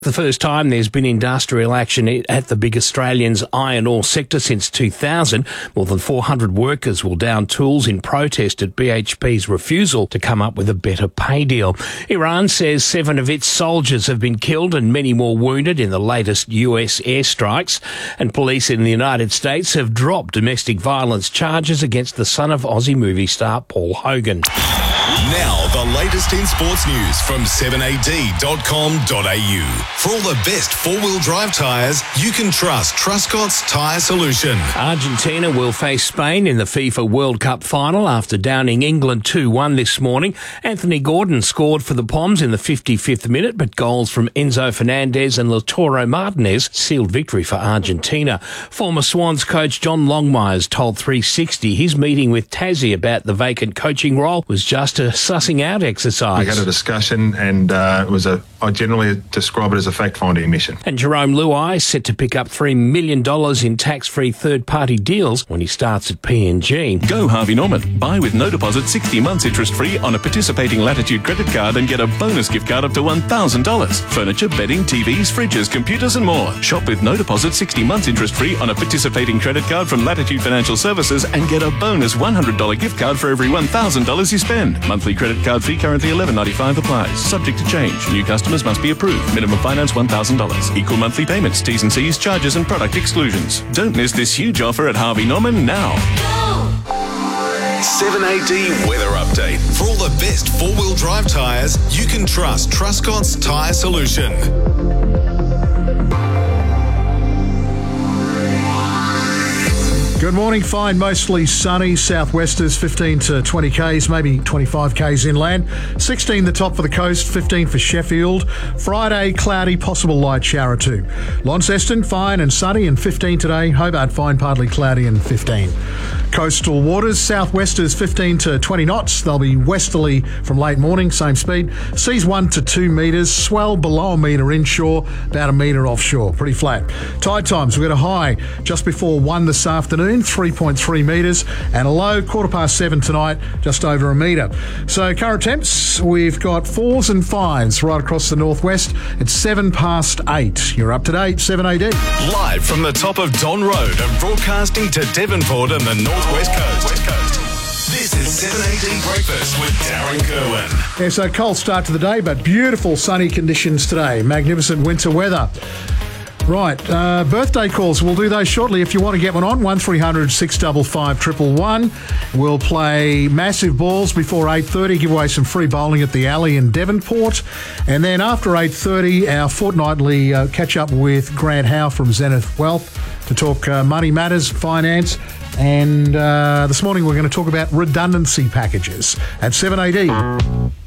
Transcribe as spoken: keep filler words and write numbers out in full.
The first time there's been industrial action at the big Australian's iron ore sector since two thousand. More than four hundred workers will down tools in protest at B H P's refusal to come up with a better pay deal. Iran says seven of its soldiers have been killed and many more wounded in the latest U S airstrikes. And police in the United States have dropped domestic violence charges against the son of Aussie movie star Paul Hogan. Now, the latest in sports news from seven A D dot com dot A U. For all the best four-wheel drive tyres, you can trust Truscott's Tyre Solution. Argentina will face Spain in the FIFA World Cup final after downing England two one this morning. Anthony Gordon scored for the Poms in the fifty-fifth minute, but goals from Enzo Fernandez and Lautaro Martinez sealed victory for Argentina. Former Swans coach John Longmire's told three sixty his meeting with Tassie about the vacant coaching role was just a sussing out exercise. We had a discussion and uh, it was a, I generally describe it as a fact-finding mission. And Jerome Luai is set to pick up three million dollars in tax-free third-party deals when he starts at P and G. Go Harvey Norman. Buy with no deposit sixty months interest-free on a participating Latitude credit card and get a bonus gift card up to one thousand dollars. Furniture, bedding, T Vs, fridges, computers and more. Shop with no deposit sixty months interest-free on a participating credit card from Latitude Financial Services and get a bonus one hundred dollars gift card for every one thousand dollars you spend. Monthly credit card fee currently eleven ninety-five applies. Subject to change. New customers must be approved. Minimum finance one thousand dollars. Equal monthly payments. T's and C's, charges and product exclusions. Don't miss this huge offer at Harvey Norman now. seven A D weather update. For all the best four-wheel drive tyres, you can trust Truscott's Tyre Solution. Good morning. Fine, mostly sunny. Southwesters fifteen to twenty kays, maybe twenty-five kays inland. sixteen the top for the coast, fifteen for Sheffield. Friday, cloudy, possible light shower too. Launceston, fine and sunny and fifteen today. Hobart, fine, partly cloudy and fifteen. Coastal waters, southwesters fifteen to twenty knots. They'll be westerly from late morning, same speed. Seas one to two metres. Swell below a metre inshore, about a metre offshore. Pretty flat. Tide times, we've got a high just before one this afternoon, three point three metres, and a low quarter past seven tonight, just over a metre. So current temps, we've got fours and fives right across the northwest. It's seven past eight. You're up to date, seven A D. Live from the top of Don Road and broadcasting to Devonport and the northwest coast. West coast. This is seven A D Breakfast with Darren Kerwin. Yeah, so cold start to the day, but beautiful sunny conditions today. Magnificent winter weather. Right, uh, birthday calls. We'll do those shortly. If you want to get one on, one three hundred six five five one one one. We'll play massive balls before eight thirty, give away some free bowling at the Alley in Devonport. And then after eight thirty, our fortnightly uh, catch-up with Grant Howe from Zenith Wealth to talk uh, money matters, finance. And uh, this morning we're going to talk about redundancy packages at seven A D.